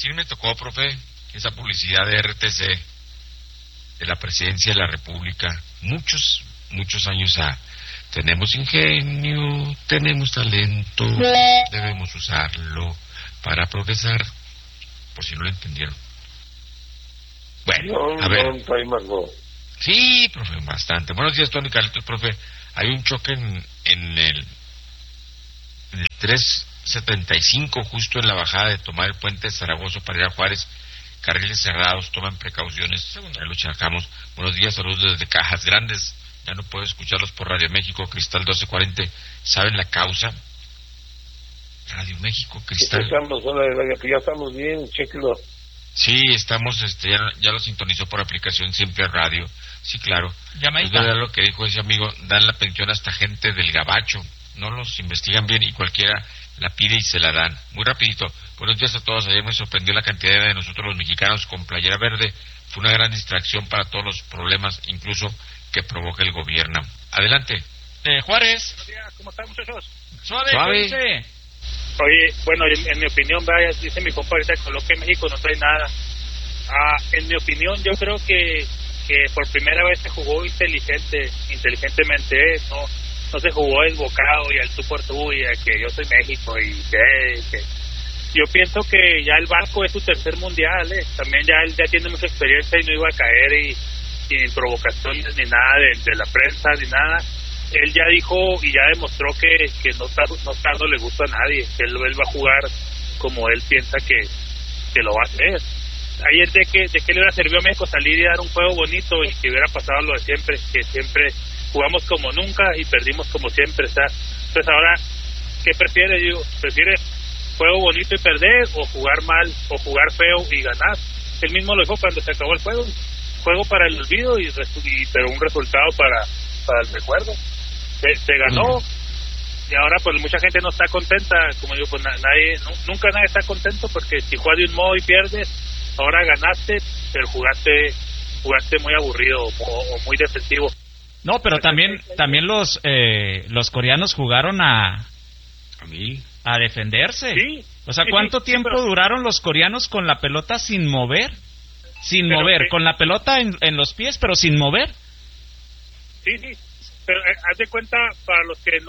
aquí me tocó, profe, esa publicidad de RTC, de la Presidencia de la República, muchos años tenemos ingenio, tenemos talento, debemos usarlo para progresar, por si no lo entendieron. Bueno, a ver. Sí, profe, bastante. Buenos días, Tony Carlitos, profe. Hay un choque en el 375, justo en la bajada de tomar el puente de Zaragoza para ir a Juárez. Carriles cerrados, toman precauciones. Ya lo checamos. Buenos días, saludos desde Cajas Grandes. Ya no puedo escucharlos por Radio México, Cristal 1240. ¿Saben la causa? Radio México, Cristal. Ya estamos bien, chéquelo. Sí, estamos, ya lo sintonizó por aplicación Siempre Radio. Sí, claro. Es verdad lo que dijo ese amigo, dan la pensión hasta gente del gabacho. No los investigan bien y cualquiera la pide y se la dan. Muy rapidito. Buenos días a todos. Ayer me sorprendió la cantidad de nosotros los mexicanos con playera verde. Fue una gran distracción para todos los problemas, incluso que provoca el gobierno. Adelante. Juárez. Buenos días, ¿cómo están, muchachos? Suave. Oye, bueno, en mi opinión, vaya, dice mi compa ahorita que México no trae nada. En mi opinión, yo creo que por primera vez se jugó inteligentemente, no se jugó desbocado y al tú por tú y a que yo soy México y que yo pienso que ya el barco es su tercer mundial, también él ya tiene mucha experiencia y no iba a caer y sin provocaciones ni nada de la prensa ni nada. Él ya dijo y ya demostró que no le gusta a nadie, que él va a jugar como él piensa que lo va a hacer. Ayer de qué le hubiera servido a México salir y dar un juego bonito y que hubiera pasado lo de siempre, que siempre jugamos como nunca y perdimos como siempre. Entonces ahora, ¿qué prefiere? ¿Prefiere juego bonito y perder o jugar mal o jugar feo y ganar? Él mismo lo dijo cuando se acabó el juego para el olvido pero un resultado para el recuerdo. Se ganó y ahora pues mucha gente no está contenta, como digo, pues nunca nadie está contento porque si juegas de un modo y pierdes, ahora ganaste, pero jugaste muy aburrido o muy defensivo. No, pero también los coreanos jugaron a defenderse. Sí, o sea, ¿cuánto tiempo duraron los coreanos con la pelota sin mover? Con la pelota en los pies, pero sin mover. Sí, pero haz de cuenta, para los que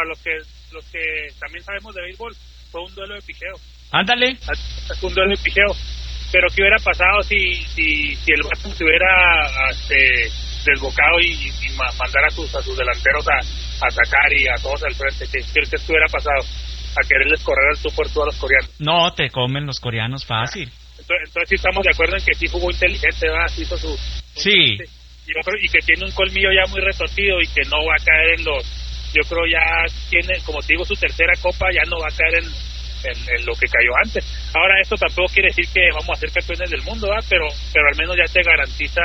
también sabemos de béisbol, fue un duelo de picheo. Ándale. Fue un duelo de picheo. Pero ¿qué hubiera pasado si el vato se hubiera desbocado y mandar a sus delanteros a atacar y a todos al frente? ¿Qué hubiera pasado? A quererles correr al tú por tú a los coreanos. No, te comen los coreanos fácil. Entonces sí estamos de acuerdo en que sí jugó inteligente, ¿verdad? Sí hizo su... Sí. Y que tiene un colmillo ya muy retorcido y que no va a caer yo creo ya tiene, como te digo, su tercera copa, ya no va a caer en lo que cayó antes. Ahora esto tampoco quiere decir que vamos a ser campeones del mundo, ¿verdad? Pero al menos ya te garantiza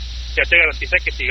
que si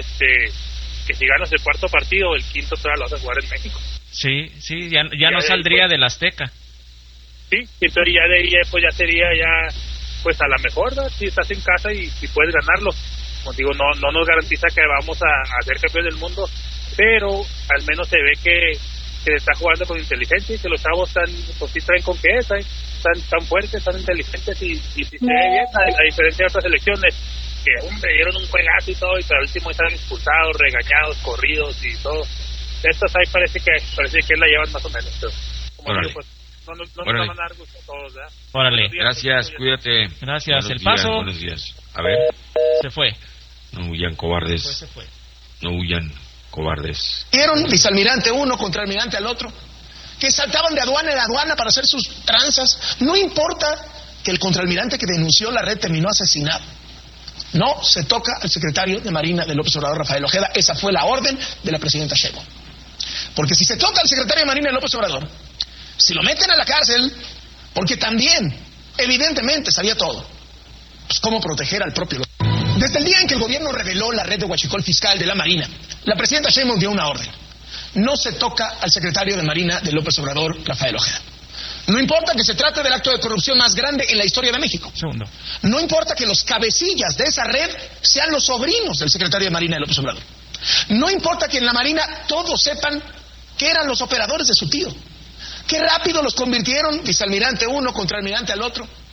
ganas el cuarto partido, el quinto todavía lo vas a jugar en México. Sí, ya no saldría del Azteca. Sí, entonces ya de ahí pues ya sería pues a la mejor, ¿verdad? Si estás en casa y puedes ganarlo. Como digo, no nos garantiza que vamos a ser campeones del mundo, pero al menos se ve que se está jugando con inteligencia y que los chavos pues sí traen con qué, están fuertes, están inteligentes y se ve bien, a diferencia de otras selecciones que dieron un juegazo y todo, y pero al último están expulsados, regañados, corridos y todo. Estas ahí parece que la llevan más o menos, pero como digo, pues no nos van a dar gusto a todos, ¿verdad? Órale. Gracias, cuídate. Gracias. Buenos el días, paso. Buenos días. A ver. Se fue. No huyan, cobardes. Se fue. No huyan, cobardes. Vieron vicealmirante uno contra almirante al otro, que saltaban de aduana en aduana para hacer sus tranzas. No importa que el contraalmirante que denunció la red terminó asesinado. No se toca al secretario de Marina de López Obrador, Rafael Ojeda. Esa fue la orden de la presidenta Sheinbaum. Porque si se toca al secretario de Marina de López Obrador, si lo meten a la cárcel, porque también, evidentemente, sabía todo, pues cómo proteger al propio. Desde el día en que el gobierno reveló la red de huachicol fiscal de la Marina, la presidenta Sheinbaum dio una orden. No se toca al secretario de Marina de López Obrador, Rafael Ojeda. No importa que se trate del acto de corrupción más grande en la historia de México. Segundo. No importa que los cabecillas de esa red sean los sobrinos del secretario de Marina de López Obrador. No importa que en la Marina todos sepan que eran los operadores de su tío. Qué rápido los convirtieron, vicealmirante uno contra almirante al otro.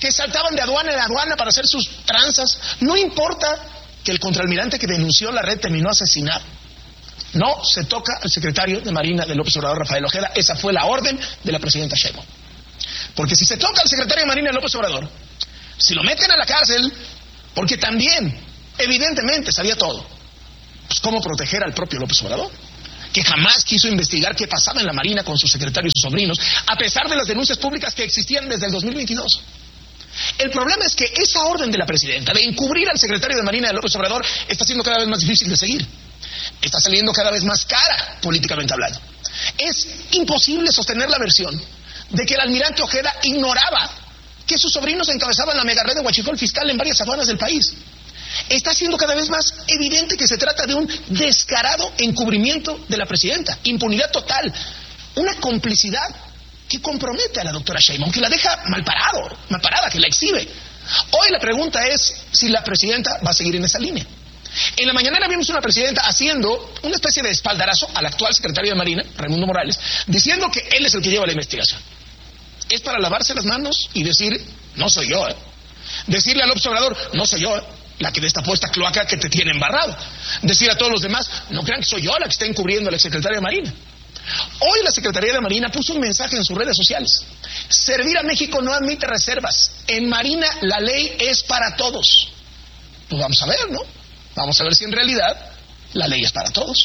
que saltaban de aduana en aduana para hacer sus tranzas. No importa que el contraalmirante que denunció la red terminó asesinado. No se toca al secretario de Marina de López Obrador, Rafael Ojeda. Esa fue la orden de la presidenta Sheinbaum. Porque si se toca al secretario de Marina de López Obrador, si lo meten a la cárcel, porque también, evidentemente, sabía todo, pues cómo proteger al propio López Obrador, que jamás quiso investigar qué pasaba en la Marina con su secretario y sus sobrinos, a pesar de las denuncias públicas que existían desde el 2022. El problema es que esa orden de la presidenta de encubrir al secretario de Marina de López Obrador está siendo cada vez más difícil de seguir. Está saliendo cada vez más cara, políticamente hablando. Es imposible sostener la versión de que el almirante Ojeda ignoraba que sus sobrinos encabezaban la megared de huachicol fiscal en varias aduanas del país. Está siendo cada vez más evidente que se trata de un descarado encubrimiento de la presidenta, impunidad total, una complicidad que compromete a la doctora Sheinbaum, que la deja mal parada, que la exhibe. Hoy la pregunta es si la presidenta va a seguir en esa línea. En la mañanera vimos una presidenta haciendo una especie de espaldarazo al actual secretario de Marina, Raimundo Morales, diciendo que él es el que lleva la investigación. Es para lavarse las manos y decir, no soy yo, Decirle al López Obrador, no soy yo, la que destapó esta cloaca que te tiene embarrado. Decir a todos los demás, no crean que soy yo la que está encubriendo a la secretaria de Marina. Hoy la Secretaría de Marina puso un mensaje en sus redes sociales. Servir a México no admite reservas. En Marina la ley es para todos. Pues vamos a ver, ¿no? Vamos a ver si en realidad la ley es para todos.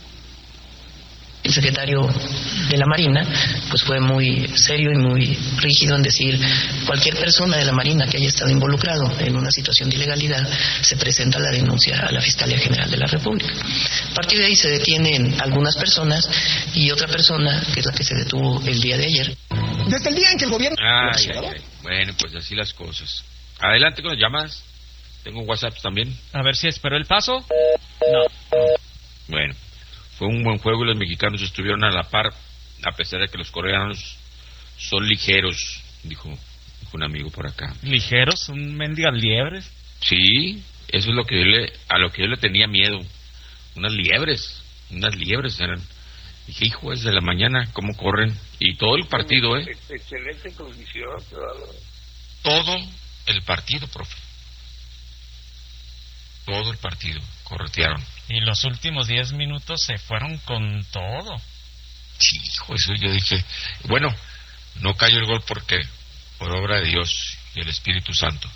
El secretario de la Marina pues fue muy serio y muy rígido en decir cualquier persona de la Marina que haya estado involucrado en una situación de ilegalidad se presenta la denuncia a la Fiscalía General de la República. A partir de ahí se detienen algunas personas y otra persona que es la que se detuvo el día de ayer. Desde el día en que el gobierno... Bueno, pues así las cosas. Adelante con las llamadas. Tengo WhatsApp también. A ver si esperó el paso. No. Bueno. Fue un buen juego y los mexicanos estuvieron a la par, a pesar de que los coreanos son ligeros, dijo un amigo por acá. ¿Ligeros? ¿Son mendigas liebres? Sí, eso es lo que a lo que yo le tenía miedo. Unas liebres eran. Dije, hijo, desde la mañana, ¿cómo corren? Y todo el partido, Excelente condición. Todo el partido, profe. Todo el partido, corretearon. Y los últimos 10 minutos se fueron con todo. Sí, hijo, eso yo dije. Bueno, no cayó el gol porque por obra de Dios y el Espíritu Santo.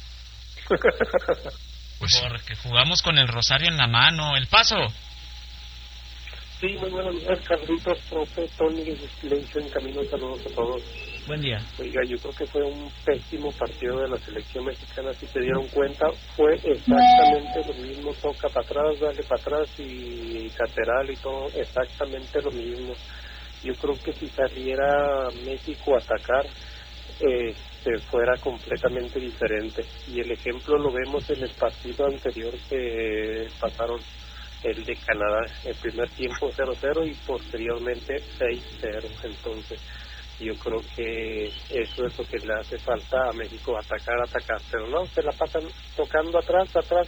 Pues porque jugamos con el rosario en la mano. El paso. Sí, muy buenos días, Carlitos, profe, Tony, le hice en camino, saludos a todos. Buen día. Oiga, yo creo que fue un pésimo partido de la selección mexicana, si se dieron cuenta, fue exactamente lo mismo, toca para atrás, dale para atrás y lateral y todo, exactamente lo mismo. Yo creo que si saliera México a atacar, fuera completamente diferente. Y el ejemplo lo vemos en el partido anterior que pasaron, el de Canadá, el primer tiempo 0-0 y posteriormente 6-0. Entonces yo creo que eso es lo que le hace falta a México, atacar, pero no, se la pasan tocando atrás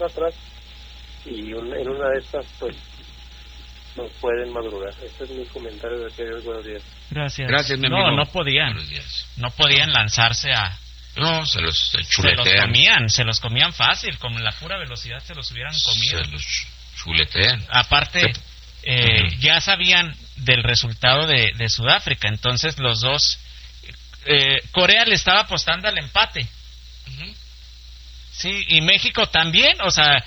y en una de estas pues no pueden madrugar. Ese es mi comentario de que Dios, buenos días. Gracias mi amigo. No podían lanzarse a... No, se los chuletean. Se los comían fácil, con la pura velocidad se los hubieran comido. Se los chuletean. Aparte, ya sabían del resultado de Sudáfrica, entonces los dos... Corea le estaba apostando al empate. Sí, y México también, o sea,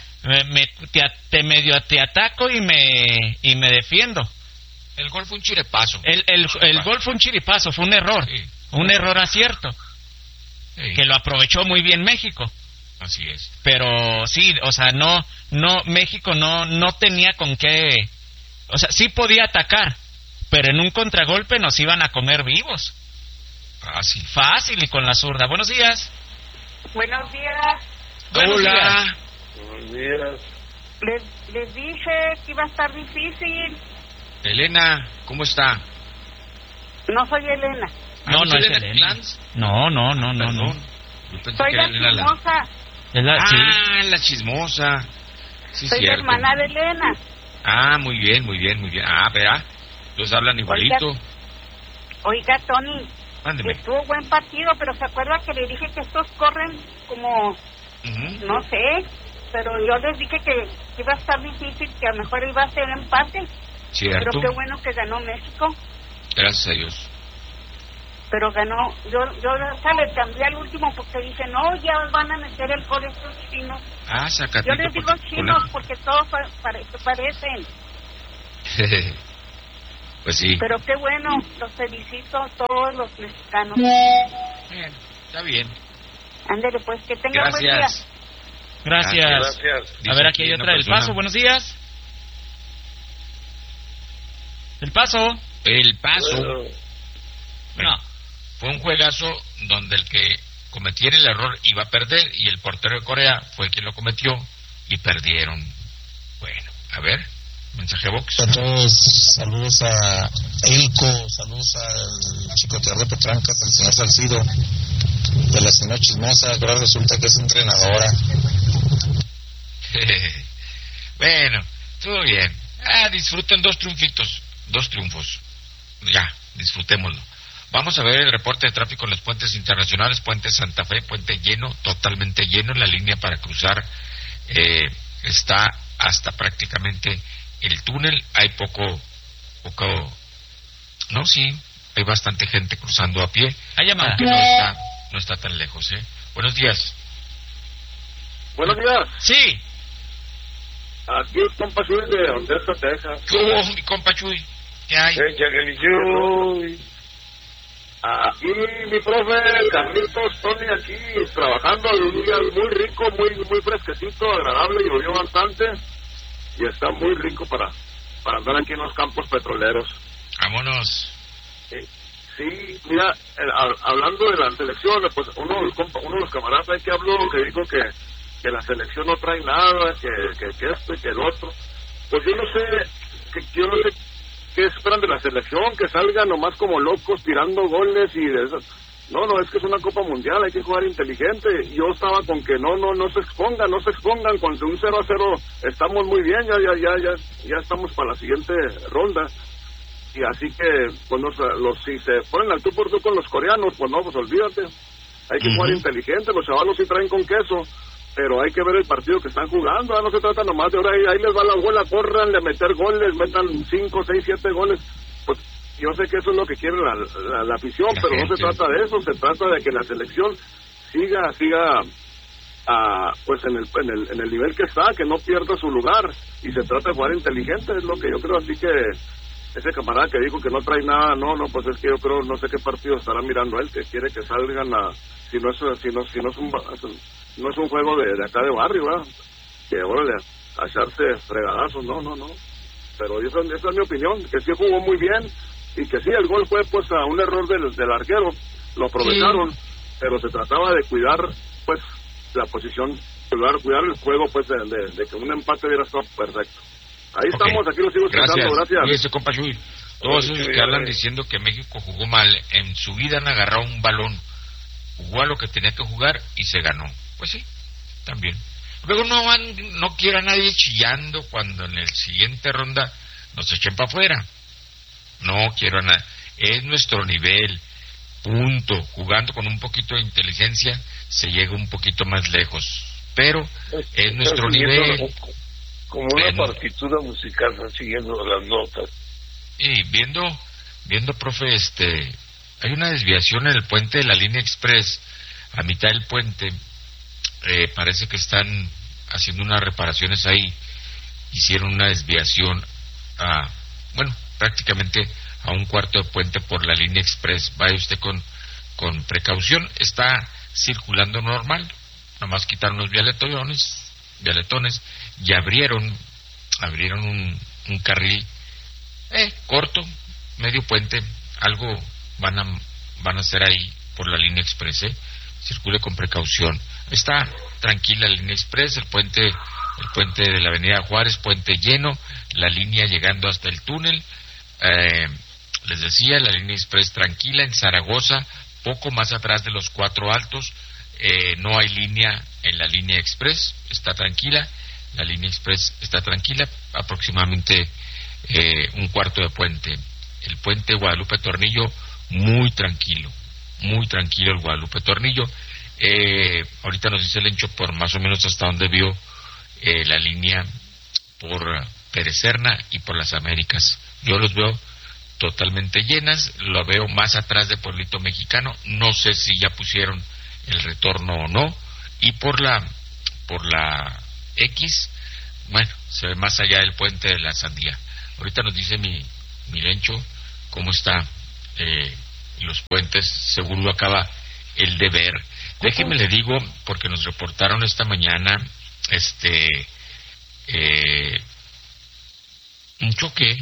te ataco y me defiendo. El gol fue un chiripazo. El gol fue un chiripazo, fue un error. Sí. Un error acierto. Sí. Que lo aprovechó muy bien México. Así es. Pero sí, o sea, no México no tenía con qué, o sea, sí podía atacar, pero en un contragolpe nos iban a comer vivos. Fácil y con la zurda. Buenos días. Buenos días. Hola. Buenos días. Les dije que iba a estar difícil. Elena, ¿cómo está? No soy Elena. No es Elena. No. Soy la chismosa. La chismosa. Sí, soy cierto. la hermana de Elena. Muy bien. ¿Verdad? Los hablan igualito. Oiga, Tony, Mándeme. Estuvo buen partido, pero ¿se acuerda que le dije que estos corren como, no sé, pero yo les dije que iba a estar difícil, que a lo mejor iba a ser empate? Cierto. Pero qué bueno que ganó México. Gracias a Dios. Pero ganó, yo le cambié al último porque dije, no, ya van a meter el gol estos chinos. Sacatito. Yo les digo chinos porque todos parecen. Pues sí. Pero qué bueno, los felicito a todos los mexicanos. Bien, está bien. Ándale, pues, que tengan buen día. Gracias. A ver, aquí hay otra del Paso. Buenos días. El Paso. No. Fue un juegazo donde el que cometiera el error iba a perder y el portero de Corea fue el que lo cometió y perdieron. Bueno, a ver, mensaje box. A todos, saludos a Elco, saludos al chicoteador de Petrancas, al señor Salcido, de la señora Chismosa, que ahora resulta que es entrenadora. Bueno, todo bien. Disfruten 2 triunfos. Ya, disfrutémoslo. Vamos a ver el reporte de tráfico en los puentes internacionales. Puente Santa Fe, puente lleno, totalmente lleno. La línea para cruzar está hasta prácticamente el túnel. Hay hay bastante gente cruzando a pie. Hay llamada. Aunque no está tan lejos, Buenos días. Buenos días. Sí. Aquí es compa Chuy de Odessa, Texas. ¿Cómo, mi compa Chuy? ¿Qué hay? Aquí mi profe Carlitos Tony aquí trabajando, un día muy rico, muy fresquecito, agradable, llovió bastante y está muy rico para andar aquí en los campos petroleros. Vámonos. Sí, mira, hablando de la selección, pues uno de los camaradas ahí que habló, que dijo que la selección no trae nada, que esto y que el otro. Pues yo no sé qué esperan de la selección, que salgan nomás como locos tirando goles y de eso. No, es que es una Copa Mundial, hay que jugar inteligente. Yo estaba con que no se expongan, con un 0-0 estamos muy bien, ya estamos para la siguiente ronda. Y así que, pues si se ponen al tú por tú con los coreanos, pues olvídate. Hay que jugar inteligente, los chavalos sí traen con queso, pero hay que ver el partido que están jugando. No se trata nomás de ahora ahí les va la bola, corran, de meter goles, metan 5, 6, 7 goles. Pues yo sé que eso es lo que quiere la afición, pero no se trata de eso, se trata de que la selección siga pues en el nivel que está, que no pierda su lugar, y se trata de jugar inteligente, es lo que yo creo. Así que ese camarada que dijo que no trae nada, pues es que yo creo, no sé qué partido estará mirando él, que quiere que salgan si no es un juego de acá de barrio, ¿verdad? Que órale, a echarse fregadazos, no. Pero esa es mi opinión, que sí jugó muy bien, y que sí, el gol fue pues a un error del arquero, lo aprovecharon, pero se trataba de cuidar pues la posición, cuidar el juego, pues de que un empate hubiera estado perfecto. Ahí estamos, aquí lo sigo escuchando, gracias. Fíjese, compa Chuy, todos esos que hablan diciendo que México jugó mal, en su vida han agarrado un balón, jugó a lo que tenía que jugar y se ganó. Pues sí, también. Luego no quiero a nadie chillando cuando en el siguiente ronda nos echen para afuera. No quiero a nadie. Es nuestro nivel, punto. Jugando con un poquito de inteligencia se llega un poquito más lejos. Pero es nuestro nivel. Como una partitura musical, están siguiendo las notas. Y viendo, profe, hay una desviación en el puente de la línea express, a mitad del puente. Parece que están haciendo unas reparaciones ahí. Hicieron una desviación prácticamente a un cuarto de puente por la línea express. Vaya usted con precaución. Está circulando normal, nomás quitaron los vialetones y abrieron un carril corto, medio puente. Algo van a hacer ahí por la línea express. Circule con precaución. Está tranquila la línea express, el puente de la avenida Juárez, puente lleno, la línea llegando hasta el túnel. Les decía, la línea express tranquila. En Zaragoza, poco más atrás de los 4 Altos, no hay línea en la línea express, está tranquila, la línea express está tranquila, aproximadamente un cuarto de puente. El puente Guadalupe Tornillo, muy tranquilo, muy tranquilo el Guadalupe Tornillo. Ahorita nos dice Lencho por más o menos hasta donde vio la línea por Perecerna y por las Américas. Yo los veo totalmente llenas, lo veo más atrás de Pueblito Mexicano, no sé si ya pusieron el retorno o no, y por la X, bueno, se ve más allá del puente de la Sandía. Ahorita nos dice mi Lencho cómo está los puentes, según lo acaba el de ver. Déjeme le digo, porque nos reportaron esta mañana un choque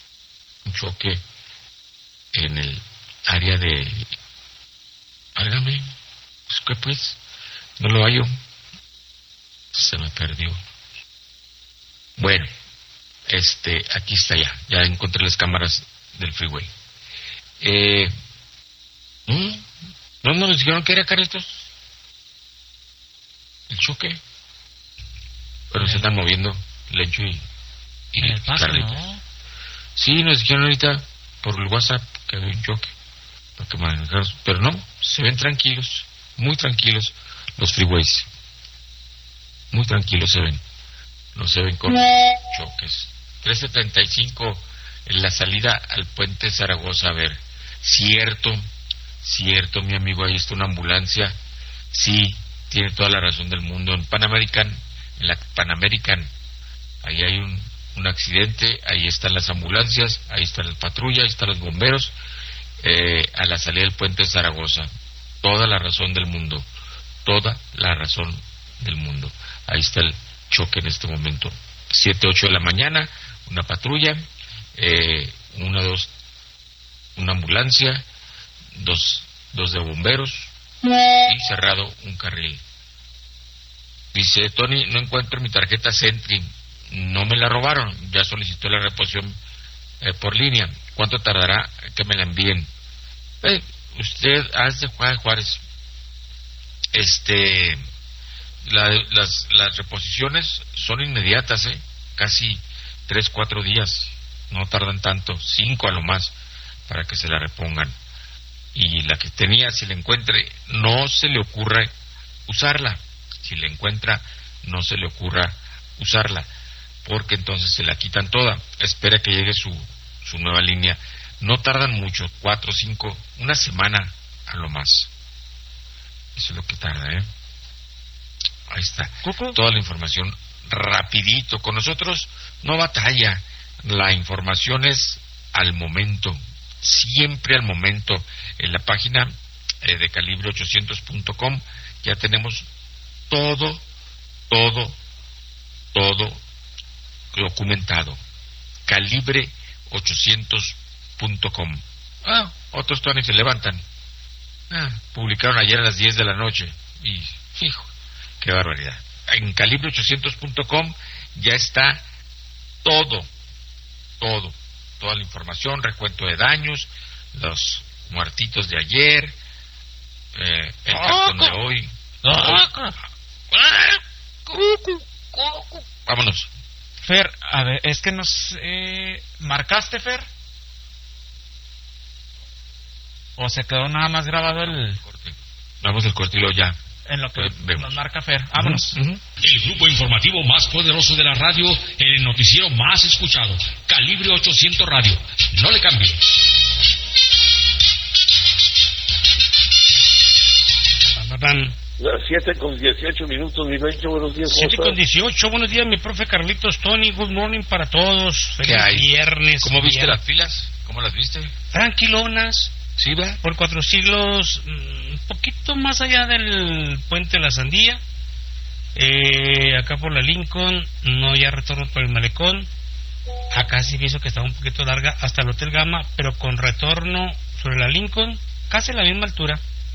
en el área de... Álgame, ¿qué pues? No lo hallo, se me perdió. Bueno, aquí está ya encontré las cámaras del freeway. ¿No nos dijeron que era, Carlitos? El choque. Pero se están moviendo Lencho y Carlitos. ¿No? Sí, nos dijeron ahorita por el WhatsApp que había un choque. Pero no, se ven tranquilos, muy tranquilos los freeways. Muy tranquilos se ven. No se ven con choques. 13:35 en la salida al puente Zaragoza. A ver, cierto, mi amigo, ahí está una ambulancia. Sí, tiene toda la razón del mundo. En la Panamerican, ahí hay un accidente, ahí están las ambulancias, ahí está la patrulla, ahí están los bomberos, a la salida del puente Zaragoza. Toda la razón del mundo, ahí está el choque en este momento. 7-8 de la mañana, una patrulla, una ambulancia, dos de bomberos y cerrado un carril. Dice Tony, no encuentro mi tarjeta Sentry, no me la robaron, ya solicitó la reposición por línea. ¿Cuánto tardará que me la envíen? Usted hace Juárez, las reposiciones son inmediatas, casi 3-4 días, no tardan tanto, 5 a lo más para que se la repongan. Y la que tenía, si la encuentre, no se le ocurra usarla. Si la encuentra, no se le ocurra usarla, porque entonces se la quitan toda. Espera que llegue su nueva línea. No tardan mucho, 4, 5, una semana a lo más. Eso es lo que tarda, Ahí está. Toda la información rapidito. Con nosotros no batalla. La información es al momento. Siempre al momento. En la página de calibre800.com ya tenemos todo documentado. Calibre800.com. Otros todavía se levantan. Publicaron ayer a las 10 de la noche. Y, hijo, qué barbaridad. En calibre800.com ya está toda la información, recuento de daños, los muertitos de ayer, el cartón de hoy. Vámonos. Fer, a ver, es que nos... ¿marcaste, Fer? ¿O se quedó nada más grabado el corte? Vamos el corte y luego ya. En lo que nos marca Fer. Vámonos. El grupo informativo más poderoso de la radio, el noticiero más escuchado, Calibre 800 Radio. No le cambie. Las 7:18, mi Bencho, buenos días. 7:18, buenos días, mi profe Carlitos, Tony, good morning para todos. ¿Qué hay? Viernes. ¿Cómo viste las filas? ¿Cómo las viste? Tranquilonas. ¿Sí, va? Por 4 siglos, un poquito más allá del puente de la Sandía. Acá por la Lincoln, no ya retorno por el Malecón. Acá sí pienso que estaba un poquito larga hasta el Hotel Gama, pero con retorno sobre la Lincoln, casi a la misma altura.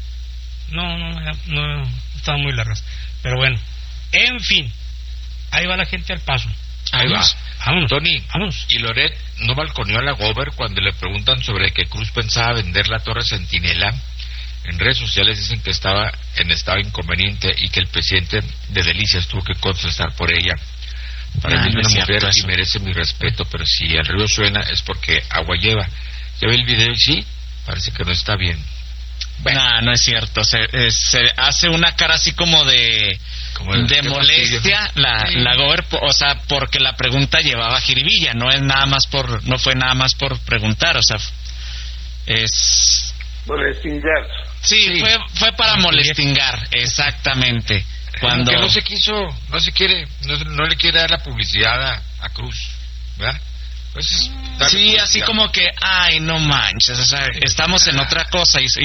No estaban muy largas. Pero bueno, en fin, ahí va la gente al paso. Ahí va. Vámonos. Tony, vámonos. ¿Y Loret no balconeó a la Gober cuando le preguntan sobre que Cruz pensaba vender la Torre Centinela? En redes sociales dicen que estaba en estado inconveniente y que el presidente de Delicias tuvo que contestar por ella. Para mí es una mujer y merece mi respeto, pero si el río suena es porque agua lleva. Ya vi el video y sí, parece que no está bien. Bueno. No es cierto. Se hace una cara así como de molestia la Gober, o sea, porque la pregunta llevaba jiribilla, no fue nada más por preguntar, o sea, es molestingar. Sí, fue para molestingar, exactamente. Cuando que no le quiere dar la publicidad a Cruz, ¿verdad? Pues sí, así como que, ay, no manches, o sea, estamos en otra cosa y